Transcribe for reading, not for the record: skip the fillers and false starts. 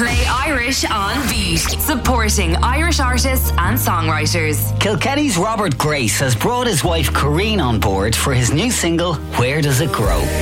Play Irish on Beat, supporting Irish artists and songwriters. Kilkenny's Robert Grace has brought his wife Corinne on board for his new single, Where Does It Grow?